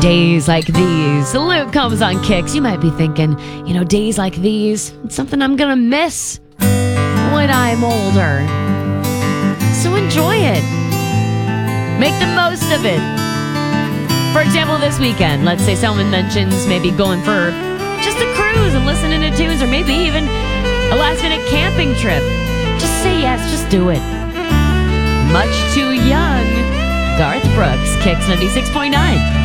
Days like these. Luke Combs on Kicks. You might be thinking, days like these, it's something I'm going to miss when I'm older. So enjoy it. Make the most of it. For example, this weekend, let's say someone mentions maybe going for just a cruise and listening to tunes, or maybe even a last-minute camping trip. Just say yes, just do it. Much Too Young. Garth Brooks, Kicks 96.9.